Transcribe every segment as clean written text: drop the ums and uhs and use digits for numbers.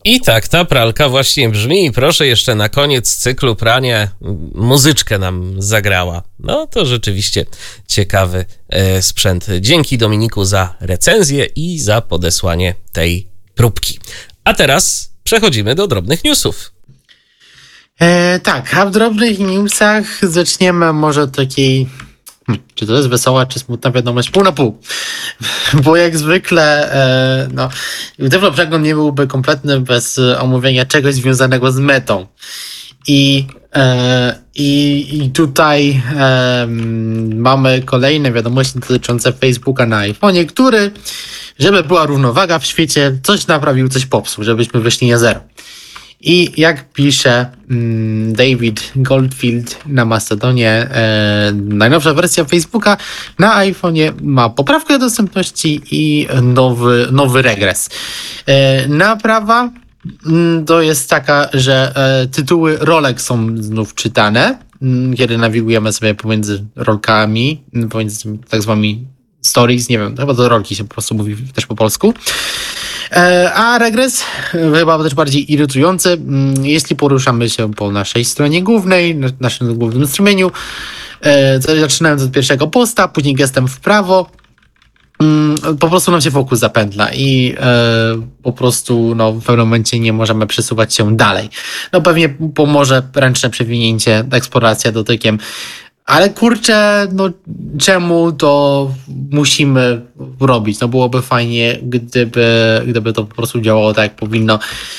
I tak ta pralka właśnie brzmi. Proszę, jeszcze na koniec cyklu prania muzyczkę nam zagrała. No to rzeczywiście ciekawy sprzęt. Dzięki Dominiku za recenzję i za podesłanie tej próbki. A teraz przechodzimy do drobnych newsów. Tak, a w drobnych newsach zaczniemy może od takiej... Czy to jest wesoła, czy smutna wiadomość? Pół na pół. Bo jak zwykle, Develop przegląd nie byłby kompletny bez omówienia czegoś związanego z metą. I tutaj mamy kolejne wiadomości dotyczące Facebooka na iPhone'ie, który, żeby była równowaga w świecie, coś naprawił, coś popsuł, żebyśmy wyszli na zero. I jak pisze David Goldfield na Mastodonie, najnowsza wersja Facebooka na iPhone'ie ma poprawkę dostępności i nowy regres. Naprawa to jest taka, że tytuły rolek są znów czytane, kiedy nawigujemy sobie pomiędzy rolkami, pomiędzy tak zwanymi stories, nie wiem, chyba to rolki się po prostu mówi też po polsku. A regres, chyba też bardziej irytujący, jeśli poruszamy się po naszej stronie głównej, naszym głównym strumieniu, zaczynając od pierwszego posta, później gestem w prawo, po prostu nam się fokus zapętla i po prostu w pewnym momencie nie możemy przesuwać się dalej. Pewnie pomoże ręczne przewinięcie, eksploracja dotykiem. Ale kurczę, czemu to musimy robić? Byłoby fajnie, gdyby to po prostu działało tak, jak powinno.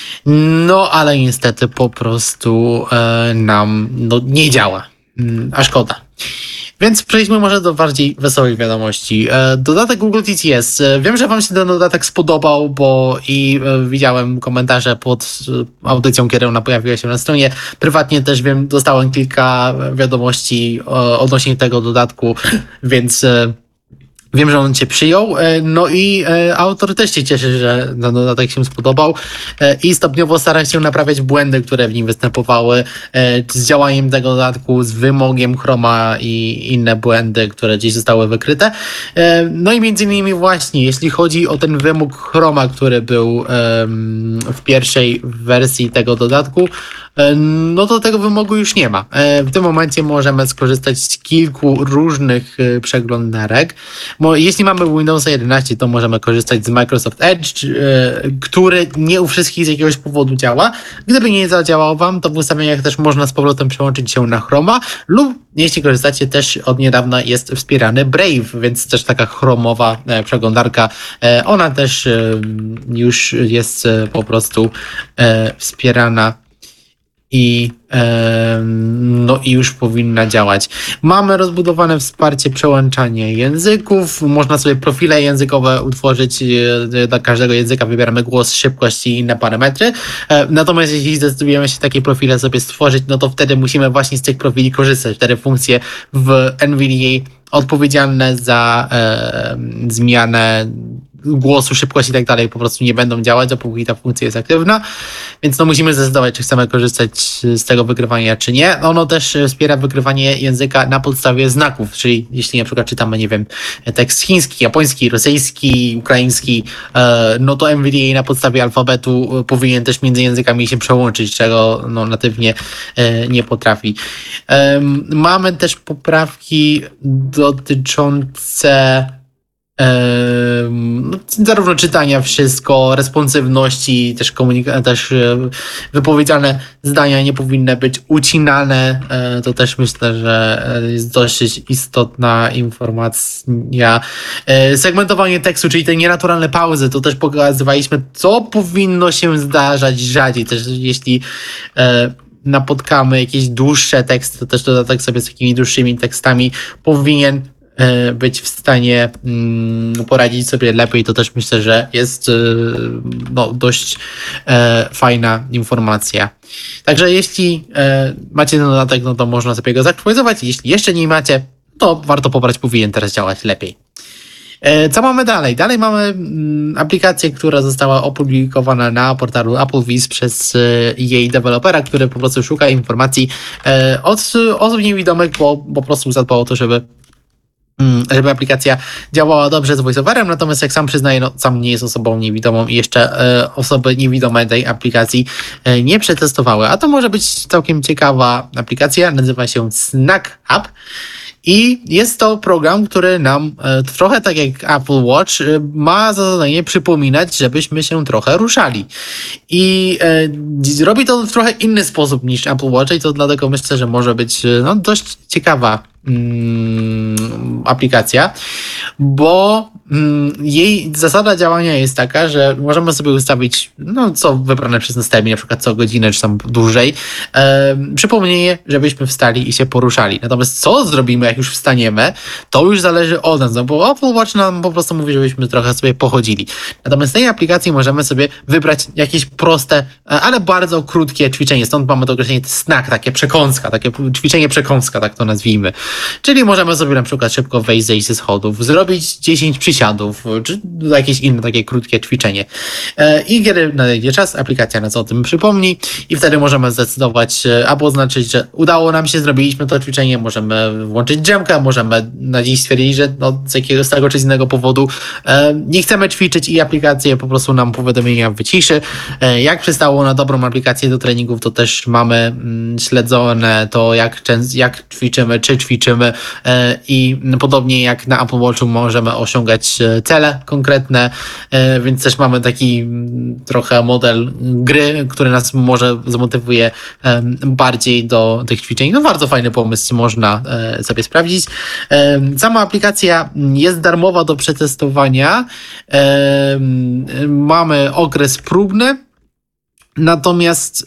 Ale niestety po prostu nam nie działa. A szkoda. Więc przejdźmy może do bardziej wesołych wiadomości. Dodatek Google TTS. Wiem, że wam się ten dodatek spodobał, bo widziałem komentarze pod audycją, kiedy ona pojawiła się na stronie. Prywatnie też dostałem kilka wiadomości odnośnie tego dodatku, więc wiem, że on cię przyjął. I autor też się cieszy, że ten dodatek się spodobał i stopniowo stara się naprawiać błędy, które w nim występowały z działaniem tego dodatku, z wymogiem Chroma i inne błędy, które gdzieś zostały wykryte. I między innymi właśnie, jeśli chodzi o ten wymóg Chroma, który był w pierwszej wersji tego dodatku, to tego wymogu już nie ma. W tym momencie możemy skorzystać z kilku różnych przeglądarek. Jeśli mamy Windowsa 11, to możemy korzystać z Microsoft Edge, który nie u wszystkich z jakiegoś powodu działa. Gdyby nie zadziałał wam, to w ustawieniach też można z powrotem przełączyć się na Chroma lub jeśli korzystacie, też od niedawna jest wspierany Brave, więc też taka chromowa przeglądarka. Ona też już jest po prostu wspierana i już powinna działać. Mamy rozbudowane wsparcie przełączania języków. Można sobie profile językowe utworzyć. Dla każdego języka wybieramy głos, szybkość i inne parametry. Natomiast jeśli zdecydujemy się takie profile sobie stworzyć, to wtedy musimy właśnie z tych profili korzystać. Wtedy funkcje w NVDA odpowiedzialne za zmianę głosu, szybkość i tak dalej po prostu nie będą działać, dopóki ta funkcja jest aktywna, więc musimy zdecydować, czy chcemy korzystać z tego wykrywania, czy nie. Ono też wspiera wykrywanie języka na podstawie znaków, czyli jeśli na przykład czytamy, nie wiem, tekst chiński, japoński, rosyjski, ukraiński, to NVDA na podstawie alfabetu powinien też między językami się przełączyć, czego natywnie nie potrafi. Mamy też poprawki dotyczące zarówno czytania wszystko, responsywności, też wypowiedziane zdania nie powinny być ucinane. To też myślę, że jest dosyć istotna informacja. Segmentowanie tekstu, czyli te nienaturalne pauzy, to też pokazywaliśmy, co powinno się zdarzać rzadziej. Też jeśli napotkamy jakieś dłuższe teksty, to też dodatek sobie z takimi dłuższymi tekstami powinien być w stanie poradzić sobie lepiej. To też myślę, że jest dość fajna informacja. Także jeśli macie ten dodatek, to można sobie go zaktualizować. Jeśli jeszcze nie macie, to warto pobrać, powinien teraz działać lepiej. Co mamy dalej? Dalej mamy aplikację, która została opublikowana na portalu Applevis przez jej dewelopera, który po prostu szuka informacji od osób niewidomych, bo po prostu zadbał o to, żeby żeby aplikacja działała dobrze z voiceoverem, natomiast jak sam przyznaję, no, sam nie jest osobą niewidomą i jeszcze osoby niewidome tej aplikacji nie przetestowały. A to może być całkiem ciekawa aplikacja, nazywa się Snack App. I jest to program, który nam trochę tak jak Apple Watch ma za zadanie przypominać, żebyśmy się trochę ruszali. I robi to w trochę inny sposób niż Apple Watch i to dlatego myślę, że może być dość ciekawa aplikacja, bo jej zasada działania jest taka, że możemy sobie ustawić, co wybrane przez nas termin, na przykład co godzinę, czy tam dłużej, przypomnienie, żebyśmy wstali i się poruszali. Natomiast co zrobimy, jak już wstaniemy, to już zależy od nas, bo Apple Watch nam po prostu mówi, żebyśmy trochę sobie pochodzili. Natomiast w tej aplikacji możemy sobie wybrać jakieś proste, ale bardzo krótkie ćwiczenie. Stąd mamy to określenie snack, takie przekąska, takie ćwiczenie przekąska, tak to nazwijmy. Czyli możemy sobie na przykład szybko wejść, zejść ze schodów, zrobić 10 przysiadów, czy jakieś inne takie krótkie ćwiczenie. I kiedy nadejdzie czas, aplikacja nas o tym przypomni i wtedy możemy zdecydować albo oznaczyć, że udało nam się, zrobiliśmy to ćwiczenie, możemy włączyć drzemkę, możemy na dziś stwierdzić, że z tego czy z innego powodu nie chcemy ćwiczyć i aplikacja po prostu nam powiadomienia wyciszy. Jak przystało na dobrą aplikację do treningów, to też mamy śledzone to, jak ćwiczymy, czy ćwiczymy i podobnie jak na Apple Watchu możemy osiągać cele konkretne, więc też mamy taki trochę model gry, który nas może zmotywuje bardziej do tych ćwiczeń. Bardzo fajny pomysł, można sobie sprawdzić. Sama aplikacja jest darmowa do przetestowania. Mamy okres próbny, natomiast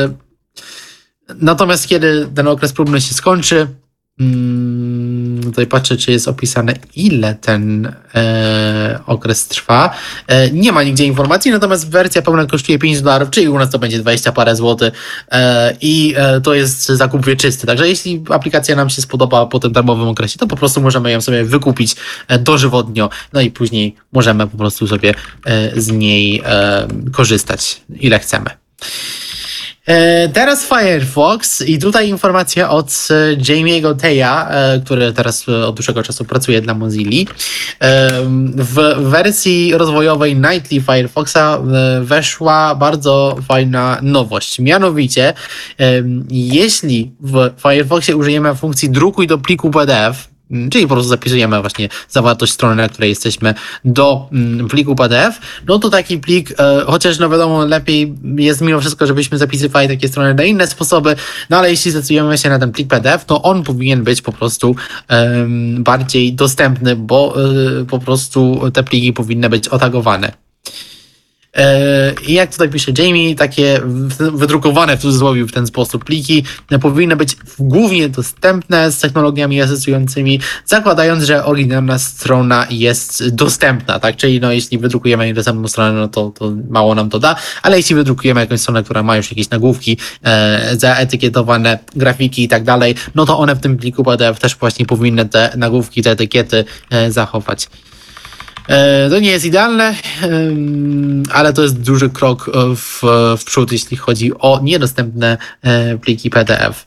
kiedy ten okres próbny się skończy, tutaj patrzę, czy jest opisane, ile ten okres trwa. Nie ma nigdzie informacji, natomiast wersja pełna kosztuje $5, czyli u nas to będzie 20 parę złotych i to jest zakup wieczysty. Także jeśli aplikacja nam się spodoba po tym darmowym okresie, to po prostu możemy ją sobie wykupić dożywotnio, no i później możemy po prostu sobie z niej korzystać, ile chcemy. Teraz Firefox i tutaj informacja od Jamie'ego Teja, który teraz od dłuższego czasu pracuje dla Mozilli. W wersji rozwojowej Nightly Firefoxa weszła bardzo fajna nowość. Mianowicie, jeśli w Firefoxie użyjemy funkcji drukuj do pliku PDF, czyli po prostu zapisujemy właśnie zawartość strony, na której jesteśmy, do pliku PDF, no to taki plik, chociaż wiadomo, lepiej jest mimo wszystko, żebyśmy zapisywali takie strony na inne sposoby, no ale jeśli zdecydujemy się na ten plik PDF, to on powinien być po prostu bardziej dostępny, bo po prostu te pliki powinny być otagowane. I jak tutaj pisze Jamie, takie wydrukowane w cudzysłowie w ten sposób pliki powinny być głównie dostępne z technologiami asystującymi, zakładając, że oryginalna strona jest dostępna, tak? Czyli jeśli wydrukujemy niedostępną stronę, no to mało nam to da, ale jeśli wydrukujemy jakąś stronę, która ma już jakieś nagłówki, zaetykietowane grafiki i tak dalej, no to one w tym pliku PDF też właśnie powinny te nagłówki, te etykiety zachować. To nie jest idealne, ale to jest duży krok w przód, jeśli chodzi o niedostępne pliki PDF.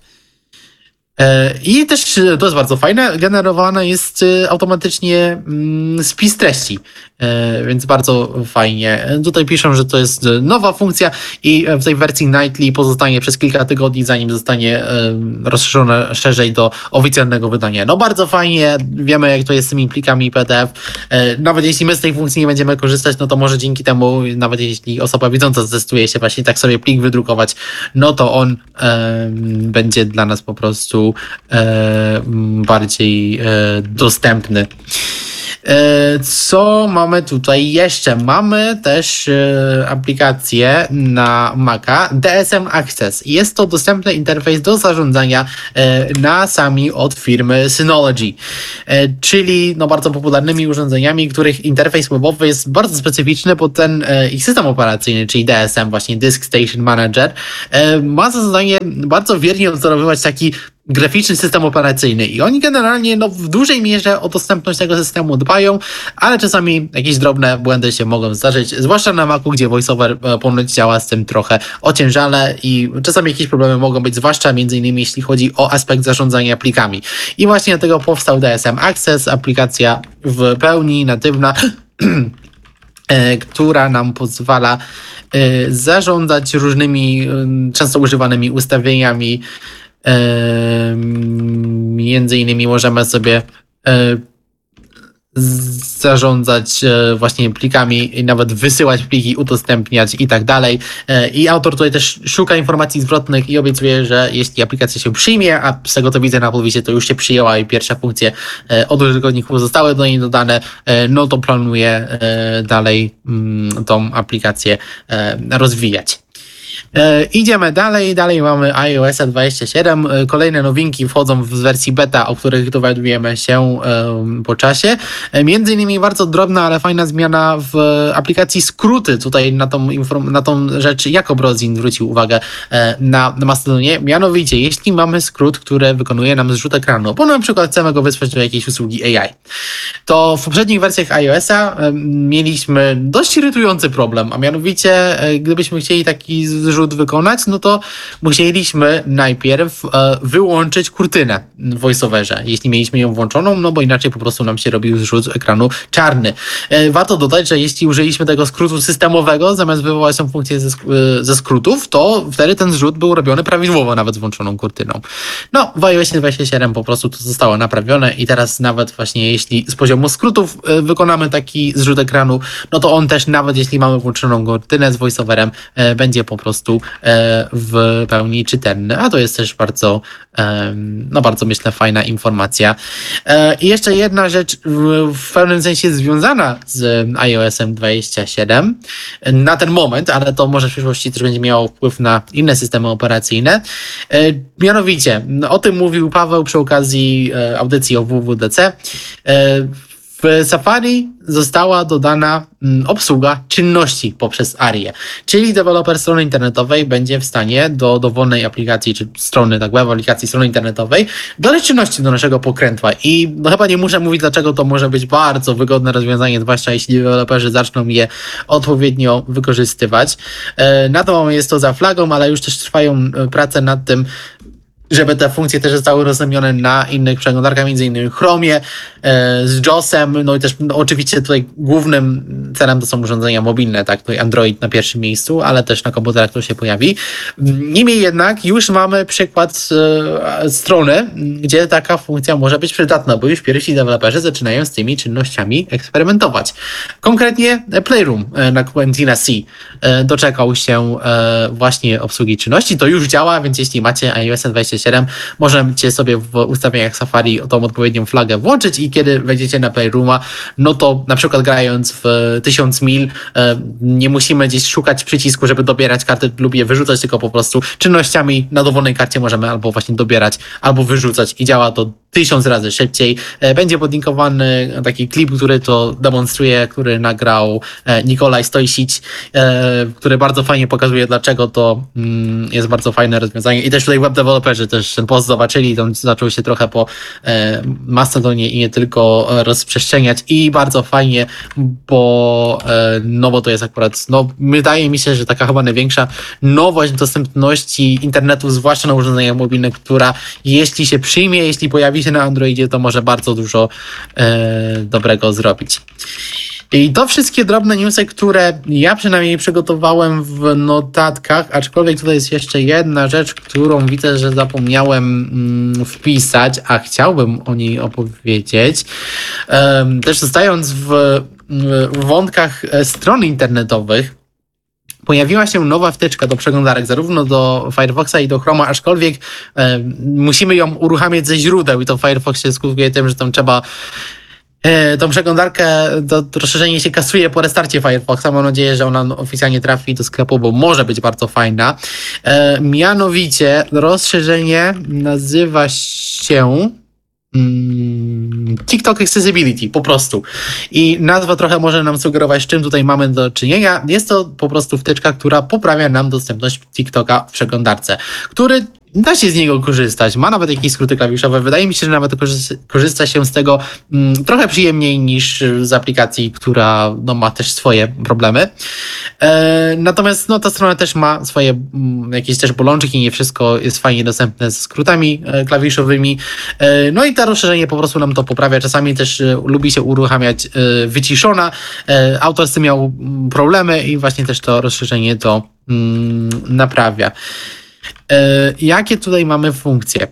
I też to jest bardzo fajne, generowane jest automatycznie spis treści, więc bardzo fajnie. Tutaj piszą, że to jest nowa funkcja i w tej wersji Nightly pozostanie przez kilka tygodni, zanim zostanie rozszerzone szerzej do oficjalnego wydania. No bardzo fajnie, wiemy jak to jest z tymi plikami PDF. Nawet jeśli my z tej funkcji nie będziemy korzystać, no to może dzięki temu, nawet jeśli osoba widząca zdecyduje się właśnie tak sobie plik wydrukować, no to on będzie dla nas po prostu bardziej dostępny. Co mamy tutaj jeszcze? Mamy też aplikację na Maca DSM Access. Jest to dostępny interfejs do zarządzania NAS-ami od firmy Synology, czyli bardzo popularnymi urządzeniami, których interfejs webowy jest bardzo specyficzny, bo ten ich system operacyjny, czyli DSM, właśnie Disk Station Manager, ma za zadanie bardzo wiernie odzorowywać taki graficzny system operacyjny i oni generalnie w dużej mierze o dostępność tego systemu dbają, ale czasami jakieś drobne błędy się mogą zdarzyć, zwłaszcza na Macu, gdzie VoiceOver ponoć działa z tym trochę ociężale i czasami jakieś problemy mogą być, zwłaszcza między innymi jeśli chodzi o aspekt zarządzania plikami. I właśnie dlatego powstał DSM Access, aplikacja w pełni natywna, która nam pozwala zarządzać różnymi często używanymi ustawieniami. Między innymi możemy sobie zarządzać właśnie plikami i nawet wysyłać pliki, udostępniać i tak dalej. I autor tutaj też szuka informacji zwrotnych i obiecuje, że jeśli aplikacja się przyjmie, a z tego co widzę na podpisie to już się przyjęła i pierwsze funkcje od użytkowników zostały do niej dodane, no to planuje dalej tą aplikację rozwijać. Idziemy dalej mamy iOS 27, kolejne nowinki wchodzą w wersji beta, o których dowiadujemy się po czasie. Między innymi bardzo drobna, ale fajna zmiana w aplikacji skróty, tutaj na tą rzecz Jakob Rozin zwrócił uwagę na Mastodonie, mianowicie jeśli mamy skrót, który wykonuje nam zrzut ekranu, bo na przykład chcemy go wysłać do jakiejś usługi AI, to w poprzednich wersjach iOS-a mieliśmy dość irytujący problem, a mianowicie gdybyśmy chcieli taki zrzut wykonać, no to musieliśmy najpierw wyłączyć kurtynę w VoiceOverze, jeśli mieliśmy ją włączoną, no bo inaczej po prostu nam się robił zrzut ekranu czarny. Warto dodać, że jeśli użyliśmy tego skrótu systemowego, zamiast wywołać tą funkcję ze skrótów, to wtedy ten zrzut był robiony prawidłowo, nawet z włączoną kurtyną. No, w iOS 27 po prostu to zostało naprawione i teraz nawet właśnie jeśli z poziomu skrótów wykonamy taki zrzut ekranu, no to on też nawet jeśli mamy włączoną kurtynę z VoiceOverem, będzie po prostu w pełni czytelny, a to jest też bardzo, bardzo myślę fajna informacja. I jeszcze jedna rzecz w pewnym sensie związana z iOS-em 27 na ten moment, ale to może w przyszłości też będzie miało wpływ na inne systemy operacyjne. Mianowicie, o tym mówił Paweł przy okazji audycji o WWDC. W Safari została dodana obsługa czynności poprzez Arię, czyli deweloper strony internetowej będzie w stanie do dowolnej aplikacji czy strony, tak web aplikacji strony internetowej dodać czynności do naszego pokrętła i chyba nie muszę mówić, dlaczego to może być bardzo wygodne rozwiązanie, zwłaszcza jeśli deweloperzy zaczną je odpowiednio wykorzystywać. Na to moment jest to za flagą, ale już też trwają prace nad tym, żeby te funkcje też zostały rozumione na innych przeglądarkach, między innymi Chromie, z JOS-em, no i też oczywiście tutaj głównym celem to są urządzenia mobilne, tak, tutaj Android na pierwszym miejscu, ale też na komputerach to się pojawi. Niemniej jednak już mamy przykład strony, gdzie taka funkcja może być przydatna, bo już pierwsi deweloperzy zaczynają z tymi czynnościami eksperymentować. Konkretnie Playroom na Quentina C doczekał się właśnie obsługi czynności, to już działa, więc jeśli macie iOS 27, możecie sobie w ustawieniach Safari tą odpowiednią flagę włączyć i kiedy wejdziecie na Playrooma, no to na przykład grając w 1000 mil nie musimy gdzieś szukać przycisku, żeby dobierać karty lub je wyrzucać, tylko po prostu czynnościami na dowolnej karcie możemy albo właśnie dobierać, albo wyrzucać i działa to 1000 razy szybciej. Będzie podlinkowany taki klip, który to demonstruje, który nagrał Nikolaj Stojsic, który bardzo fajnie pokazuje, dlaczego to jest bardzo fajne rozwiązanie i też tutaj web developerzy też ten post zobaczyli, tam zaczął się trochę po Mastodonie i nie tylko rozprzestrzeniać i bardzo fajnie, bo to jest akurat, wydaje mi się, że taka chyba największa nowość dostępności internetu, zwłaszcza na urządzeniach mobilnych, która jeśli się przyjmie, jeśli pojawi się na Androidzie, to może bardzo dużo dobrego zrobić. I to wszystkie drobne newsy, które ja przynajmniej przygotowałem w notatkach, aczkolwiek tutaj jest jeszcze jedna rzecz, którą widzę, że zapomniałem wpisać, a chciałbym o niej opowiedzieć. Też zostając w wątkach stron internetowych, pojawiła się nowa wtyczka do przeglądarek, zarówno do Firefoxa i do Chroma, aczkolwiek musimy ją uruchamiać ze źródeł i to w Firefoxie skutkuje tym, że tam trzeba tą przeglądarkę, to rozszerzenie się kasuje po restarcie Firefoxa. Mam nadzieję, że ona oficjalnie trafi do sklepu, bo może być bardzo fajna. Mianowicie rozszerzenie nazywa się TikTok Accessibility, po prostu. I nazwa trochę może nam sugerować, z czym tutaj mamy do czynienia. Jest to po prostu wtyczka, która poprawia nam dostępność TikToka w przeglądarce, który Da się z niego korzystać, ma nawet jakieś skróty klawiszowe. Wydaje mi się, że nawet korzysta się z tego trochę przyjemniej niż z aplikacji, która ma też swoje problemy. Natomiast ta strona też ma swoje jakieś też bolączki, nie wszystko jest fajnie dostępne ze skrótami klawiszowymi. No i to rozszerzenie po prostu nam to poprawia. Czasami też lubi się uruchamiać wyciszona. Autor z tym miał problemy i właśnie też to rozszerzenie to naprawia. Jakie tutaj mamy funkcje?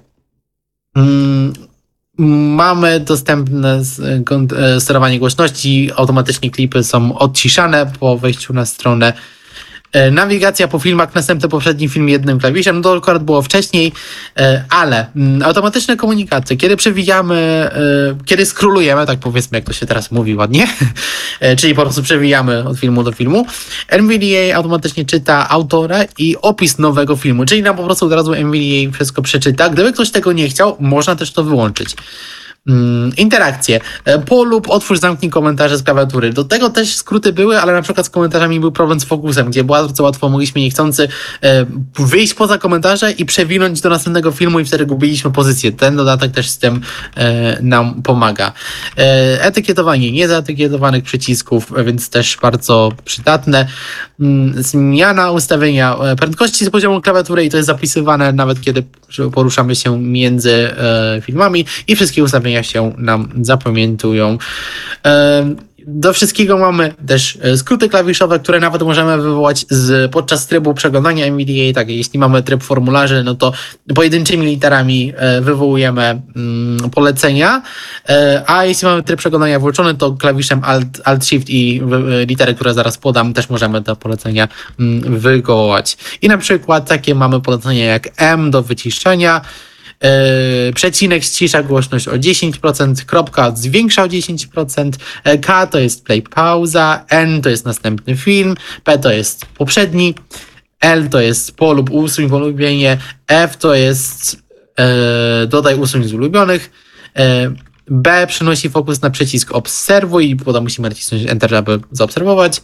Mamy dostępne sterowanie głośności, automatycznie klipy są odciszane po wejściu na stronę. Nawigacja po filmach, następny poprzedni film jednym klawiszem, to akurat było wcześniej, ale automatyczne komunikacje, kiedy przewijamy, kiedy scrollujemy, tak powiedzmy jak to się teraz mówi ładnie, czyli po prostu przewijamy od filmu do filmu, NVDA automatycznie czyta autora i opis nowego filmu, czyli nam po prostu od razu NVDA wszystko przeczyta. Gdyby ktoś tego nie chciał, można też to wyłączyć. Interakcje. Polub, otwórz, zamknij komentarze z klawiatury. Do tego też skróty były, ale na przykład z komentarzami był problem z fokusem, gdzie bardzo łatwo mogliśmy niechcący wyjść poza komentarze i przewinąć do następnego filmu i wtedy gubiliśmy pozycję. Ten dodatek też z tym nam pomaga. Etykietowanie niezaetykietowanych przycisków, więc też bardzo przydatne. Zmiana ustawienia prędkości z poziomu klawiatury i to jest zapisywane nawet kiedy poruszamy się między filmami i wszystkie ustawienia się nam zapamiętują. Do wszystkiego mamy też skróty klawiszowe, które nawet możemy wywołać podczas trybu przeglądania NVDA. Tak, jeśli mamy tryb formularzy, no to pojedynczymi literami wywołujemy polecenia, a jeśli mamy tryb przeglądania włączony, to klawiszem Alt-Shift i litery, które zaraz podam, też możemy te polecenia wywołać. I na przykład takie mamy polecenia jak M do wyciszenia, przecinek ścisza głośność o 10%, kropka zwiększa o 10%, K to jest play pauza, N to jest następny film, P to jest poprzedni, L to jest polub, usuń polubienie, F to jest dodaj, usuń z ulubionych, B przenosi fokus na przycisk obserwuj i potem musimy nacisnąć Enter, aby zaobserwować,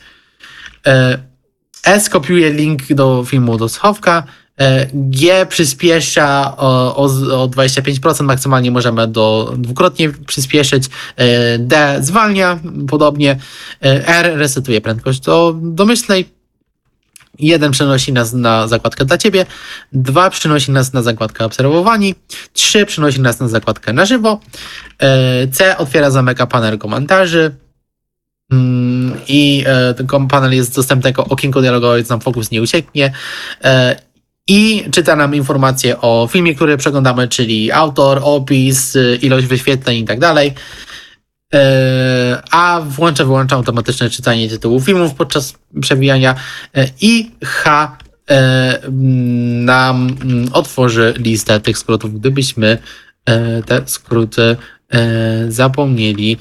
S kopiuje link do filmu do schowka, G przyspiesza o 25%, maksymalnie możemy dwukrotnie przyspieszyć, D zwalnia, podobnie, R resetuje prędkość do domyślnej, 1 przenosi nas na zakładkę dla Ciebie, 2 przenosi nas na zakładkę obserwowani, 3 przenosi nas na zakładkę na żywo, C otwiera, zamyka panel komentarzy, i ten panel jest dostępny jako okienko dialogowe, więc nam fokus nie ucieknie. I czyta nam informacje o filmie, który przeglądamy, czyli autor, opis, ilość wyświetleń i tak dalej. A wyłącza automatyczne czytanie tytułu filmów podczas przewijania. I H nam otworzy listę tych skrótów, gdybyśmy te skróty zapomnieli.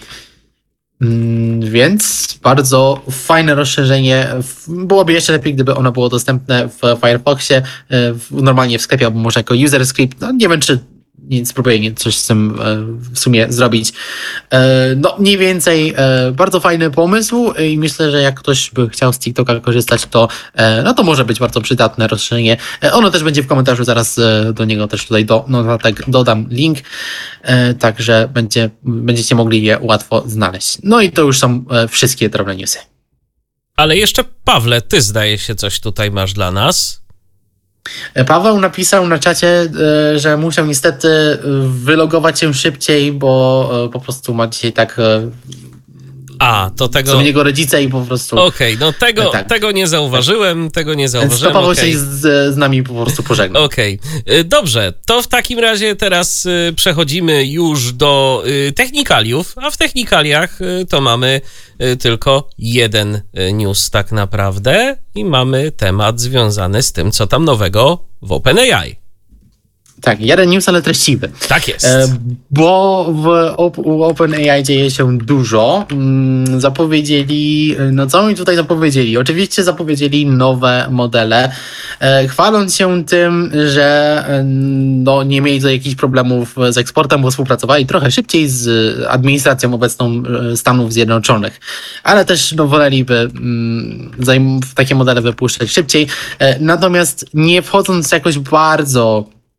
Więc bardzo fajne rozszerzenie. Byłoby jeszcze lepiej, gdyby ono było dostępne w Firefoxie, normalnie w sklepie, albo może jako user script. No, nie wiem, czy spróbuję coś z tym w sumie zrobić. No mniej więcej bardzo fajny pomysł i myślę, że jak ktoś by chciał z TikToka korzystać, to no to może być bardzo przydatne rozszerzenie. Ono też będzie w komentarzu, zaraz do niego też tutaj dodam link, także będziecie mogli je łatwo znaleźć. No i to już są wszystkie drobne newsy. Ale jeszcze Pawle, ty zdaje się coś tutaj masz dla nas. Paweł napisał na czacie, że musiał niestety wylogować się szybciej, bo po prostu ma dzisiaj tak... to tego... Są jego rodzice i po prostu... Okej, no tego nie zauważyłem, Więc to Paweł się z nami po prostu pożegnał. Okej. Dobrze, to w takim razie teraz przechodzimy już do technikaliów, a w technikaliach to mamy tylko jeden news tak naprawdę i mamy temat związany z tym, co tam nowego w OpenAI. Tak, jeden news, ale treściwy. Tak jest. Bo u OpenAI dzieje się dużo. Zapowiedzieli, no co mi tutaj zapowiedzieli? Oczywiście zapowiedzieli nowe modele, chwaląc się tym, że no, nie mieli tutaj jakichś problemów z eksportem, bo współpracowali trochę szybciej z administracją obecną Stanów Zjednoczonych. Ale też no, woleliby takie modele wypuszczać szybciej. Natomiast nie wchodząc jakoś bardzo